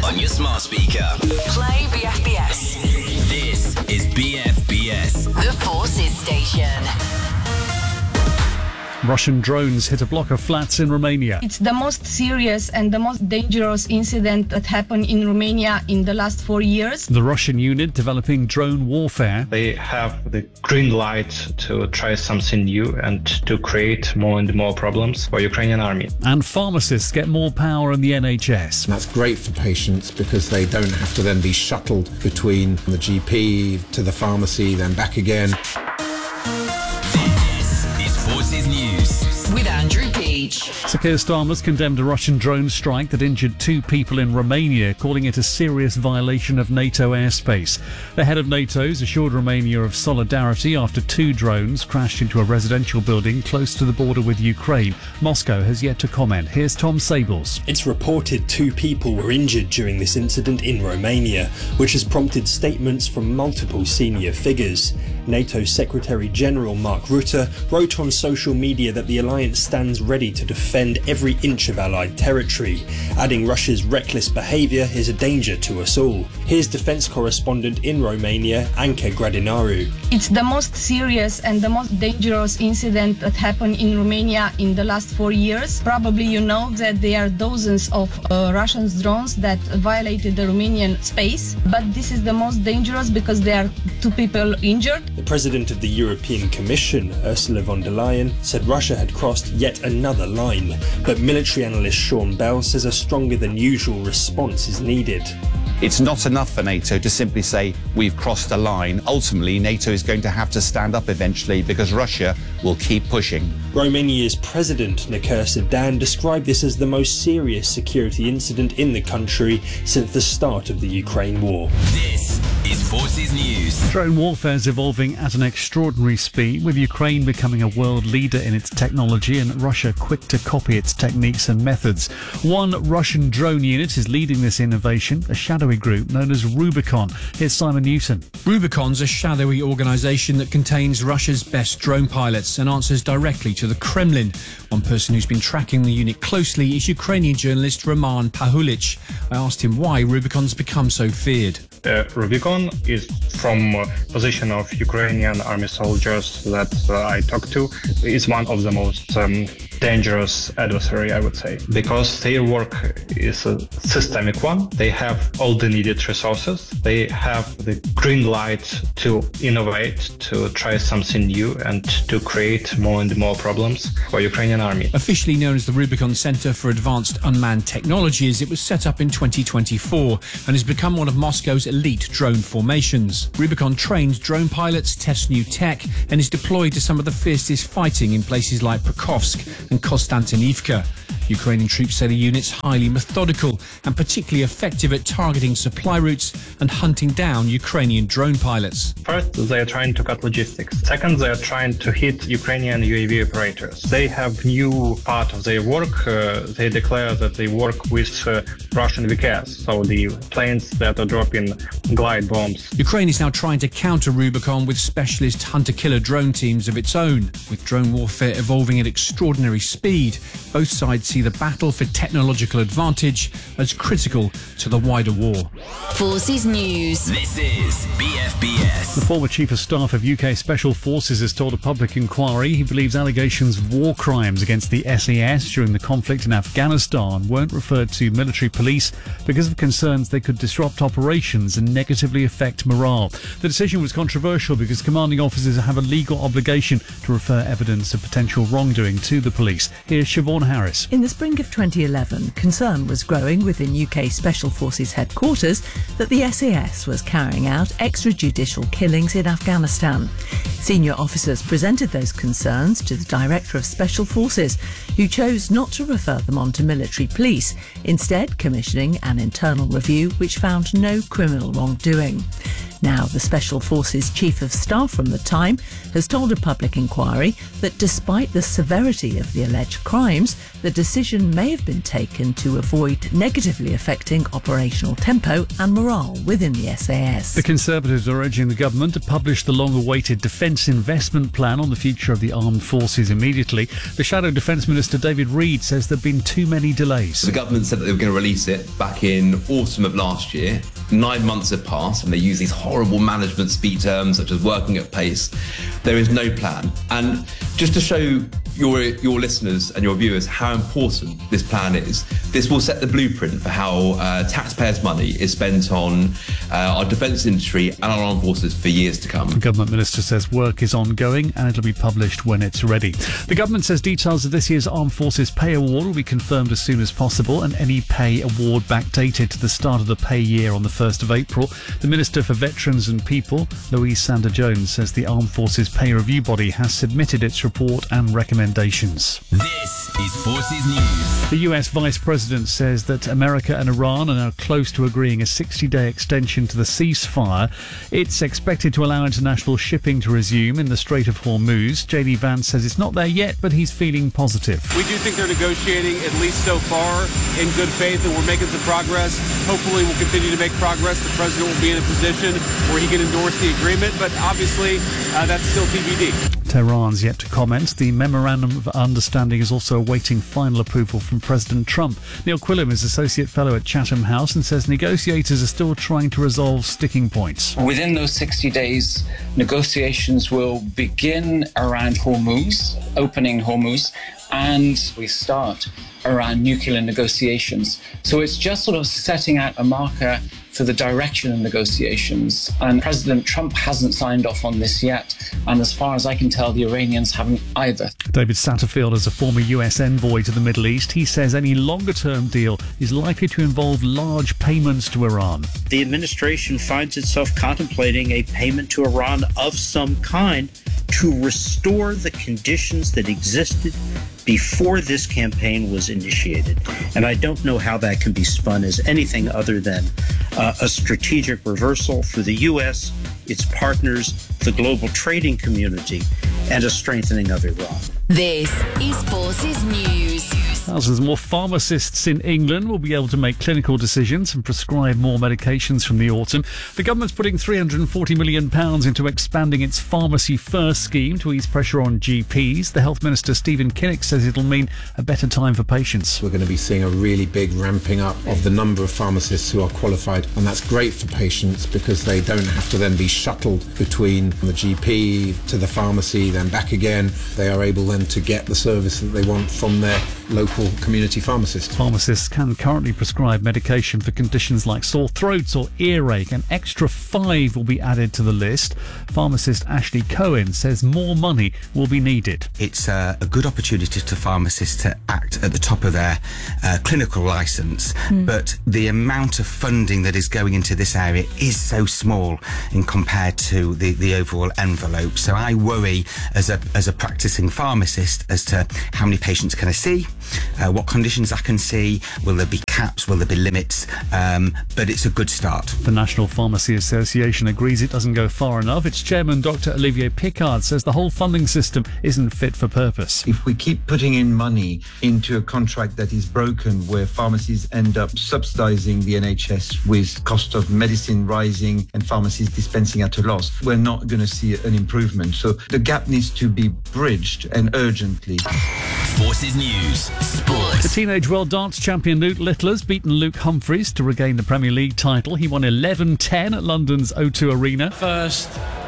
on your smart speaker. Play BFBS. This is BFBS. The Forces Station. Russian drones hit a block of flats in Romania. It's the most serious and the most dangerous incident that happened in Romania in the last 4 years. The Russian unit developing drone warfare. They have the green light to try something new and to create more and more problems for Ukrainian army. And pharmacists get more power in the NHS. That's great for patients because they don't have to then be shuttled between the GP to the pharmacy, then back again. Forces News with Andrew Peach. Sir Keir Starmer's condemned a Russian drone strike that injured 2 people in Romania, calling it a serious violation of NATO airspace. The head of NATO's assured Romania of solidarity after 2 drones crashed into a residential building close to the border with Ukraine. Moscow has yet to comment. Here's Tom Sables. It's reported 2 people were injured during this incident in Romania, which has prompted statements from multiple senior figures. NATO Secretary-General Mark Rutte wrote on social media that the alliance stands ready to defend every inch of Allied territory, adding Russia's reckless behaviour is a danger to us all. Here's defence correspondent in Romania, Anca Gradinaru. It's the most serious and the most dangerous incident that happened in Romania in the last 4 years. Probably you know that there are dozens of Russian drones that violated the Romanian space, but this is the most dangerous because there are 2 people injured. The President of the European Commission, Ursula von der Leyen, said Russia had crossed yet another line, but military analyst Sean Bell says a stronger than usual response is needed. It's not enough for NATO to simply say we've crossed a line. Ultimately, NATO is going to have to stand up eventually because Russia will keep pushing. Romania's President, Nicolae Sedan, described this as the most serious security incident in the country since the start of the Ukraine war. This is Forces News. Drone warfare is evolving at an extraordinary speed, with Ukraine becoming a world leader in its technology and Russia quick to copy its techniques and methods. One Russian drone unit is leading this innovation, a shadowy group known as Rubicon. Here's Simon Newton. Rubicon's a shadowy organisation that contains Russia's best drone pilots and answers directly to the Kremlin. One person who's been tracking the unit closely is Ukrainian journalist Roman Pahulich. I asked him why Rubicon's become so feared. Rubicon is from position of Ukrainian army soldiers that I talked to. Is one of the most dangerous adversary, I would say, because their work is a systemic one. They have all the needed resources. They have the green light to innovate, to try something new and to create more and more problems for Ukrainian army. Officially known as the Rubicon Center for Advanced Unmanned Technologies, it was set up in 2024 and has become one of Moscow's elite drone formations. Rubicon trains drone pilots, tests new tech, and is deployed to some of the fiercest fighting in places like Pokrovsk and Konstantinivka. Ukrainian troops say the unit's highly methodical and particularly effective at targeting supply routes and hunting down Ukrainian drone pilots. First, they are trying to cut logistics. Second, they are trying to hit Ukrainian UAV operators. They have new part of their work. They declare that they work with Russian VKS, so the planes that are dropping glide bombs. Ukraine is now trying to counter Rubicon with specialist hunter-killer drone teams of its own. With drone warfare evolving at extraordinary speed, both sides see the battle for technological advantage as critical to the wider war. Forces News. This is BFBS. The former Chief of Staff of UK Special Forces has told a public inquiry he believes allegations of war crimes against the SAS during the conflict in Afghanistan weren't referred to military police because of concerns they could disrupt operations and negatively affect morale. The decision was controversial because commanding officers have a legal obligation to refer evidence of potential wrongdoing to the police. Here's Siobhan Harris. In the spring of 2011, concern was growing within UK Special Forces headquarters that the SAS was carrying out extrajudicial killings in Afghanistan. Senior officers presented those concerns to the Director of Special Forces, who chose not to refer them on to military police, instead commissioning an internal review which found no criminal wrongdoing. Now, the Special Forces Chief of Staff from the time has told a public inquiry that despite the severity of the alleged crimes, the decision may have been taken to avoid negatively affecting operational tempo and morale within the SAS. The Conservatives are urging the government to publish the long-awaited Defence Investment Plan on the future of the armed forces immediately. The Shadow Defence Minister David Reid says there have been too many delays. The government said that they were going to release it back in autumn of last year. 9 months have passed and they use these horrible management speak terms such as working at pace. There is no plan. And just to show your listeners and your viewers how important this plan is, this will set the blueprint for how taxpayers' money is spent on our defence industry and our armed forces for years to come. The government minister says work is ongoing and it'll be published when it's ready. The government says details of this year's Armed Forces Pay Award will be confirmed as soon as possible and any pay award backdated to the start of the pay year on the 1st of April. The Minister for Veterans and People, Louise Sander-Jones, says the Armed Forces Pay Review Body has submitted its report and recommendations. This is Forces News. The US Vice President says that America and Iran are now close to agreeing a 60-day extension to the ceasefire. It's expected to allow international shipping to resume in the Strait of Hormuz. JD Vance says it's not there yet, but he's feeling positive. We do think they're negotiating, at least so far, in good faith, and we're making some progress. Hopefully we'll continue to make progress. The president will be in a position where he can endorse the agreement, but obviously that's still TBD. Tehran's yet to comment. The Memorandum of Understanding is also awaiting final approval from President Trump. Neil Quillam is Associate Fellow at Chatham House and says negotiators are still trying to resolve sticking points. Within those 60 days, negotiations will begin around Hormuz, opening Hormuz, and we start around nuclear negotiations. So it's just sort of setting out a marker for the direction of negotiations. And President Trump hasn't signed off on this yet. And as far as I can tell, the Iranians haven't either. David Satterfield is a former US envoy to the Middle East. He says any longer-term deal is likely to involve large payments to Iran. The administration finds itself contemplating a payment to Iran of some kind to restore the conditions that existed before this campaign was initiated. And I don't know how that can be spun as anything other than a strategic reversal for the U.S., its partners, the global trading community, and a strengthening of Iran. This is Forces News. Thousands more pharmacists in England will be able to make clinical decisions and prescribe more medications from the autumn. The government's putting £340 million into expanding its Pharmacy First scheme to ease pressure on GPs. The Health Minister, Stephen Kinnock, says it'll mean a better time for patients. We're going to be seeing a really big ramping up of the number of pharmacists who are qualified, and that's great for patients because they don't have to then be shuttled between the GP to the pharmacy, then back again. They are able then to get the service that they want from their local community pharmacist. Pharmacists can currently prescribe medication for conditions like sore throats or earache. An extra 5 will be added to the list. Pharmacist Ashley Cohen says more money will be needed. It's a good opportunity to pharmacists to act at the top of their clinical licence, but the amount of funding that is going into this area is so small in compared to the overall envelope. So I worry as a practising pharmacist as to how many patients can I see, what conditions I can see, will there be caps, will there be limits, but it's a good start. The National Pharmacy Association agrees it doesn't go far enough. Its chairman, Dr. Olivier Picard, says the whole funding system isn't fit for purpose. If we keep putting in money into a contract that is broken, where pharmacies end up subsidising the NHS with cost of medicine rising and pharmacies dispensing at a loss, we're not going to see an improvement. So the gap needs to be bridged, and urgently. Forces News Sport. The teenage world dance champion Luke Littler has beaten Luke Humphries to regain the Premier League title. He won 11-10 at London's O2 Arena. First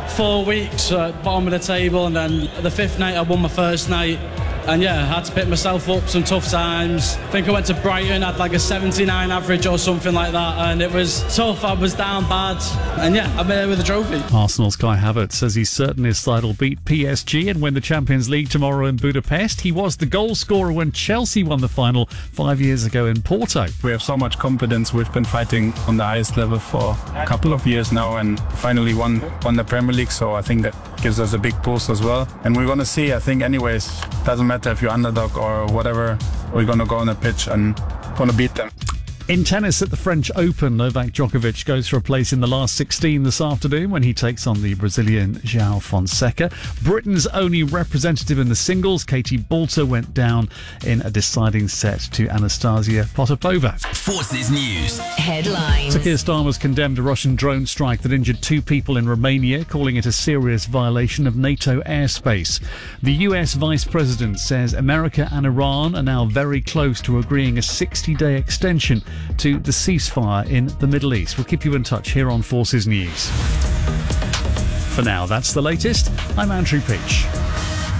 4 weeks at bottom of the table, and then the 5th night I won my first night. And yeah, I had to pick myself up some tough times. I think I went to Brighton, had like a 79 average or something like that, and it was tough. I was down bad, and yeah, I'm there with a trophy. Arsenal's Kai Havertz says he's certain his side will beat PSG and win the Champions League tomorrow in Budapest. He was the goal scorer when Chelsea won the final 5 years ago in Porto. We have so much confidence. We've been fighting on the highest level for a couple of years now and finally won the Premier League, so I think that gives us a big boost as well. And we're going to see, I think anyways, doesn't matter if you're underdog or whatever, we're going to go on the pitch and going to beat them. In tennis at the French Open, Novak Djokovic goes for a place in the last 16 this afternoon when he takes on the Brazilian João Fonseca. Britain's only representative in the singles, Katie Boulter, went down in a deciding set to Anastasia Potapova. Forces News. Headlines. Sir Keir Starmer's condemned a Russian drone strike that injured 2 people in Romania, calling it a serious violation of NATO airspace. The US Vice President says America and Iran are now very close to agreeing a 60-day extension to the ceasefire in the Middle East. We'll keep you in touch here on Forces News. For now, that's the latest. I'm Andrew Peach.